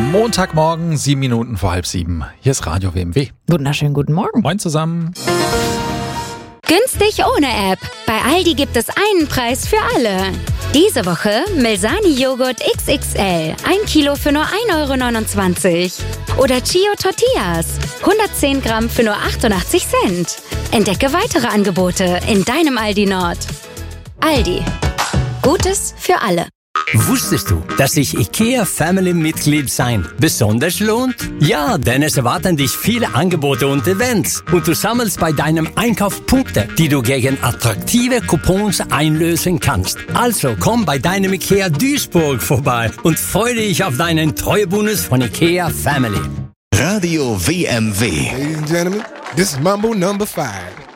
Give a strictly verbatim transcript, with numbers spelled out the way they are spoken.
Montagmorgen, sieben Minuten vor halb sieben. Hier ist Radio W M W. Wunderschönen guten Morgen. Moin zusammen. Günstig ohne App. Bei Aldi gibt es einen Preis für alle. Diese Woche Melsani-Joghurt X X L. Ein Kilo für nur ein Euro neunundzwanzig. Oder Chio Tortillas. hundertzehn Gramm für nur achtundachtzig Cent. Entdecke weitere Angebote in deinem Aldi Nord. Aldi. Gutes für alle. Wusstest du, dass sich IKEA Family Mitglied sein besonders lohnt? Ja, denn es erwarten dich viele Angebote und Events und du sammelst bei deinem Einkauf Punkte, die du gegen attraktive Coupons einlösen kannst. Also komm bei deinem IKEA Duisburg vorbei und freue dich auf deinen Treuebonus von IKEA Family. Radio W M W. Ladies and gentlemen, this is Mambo number five.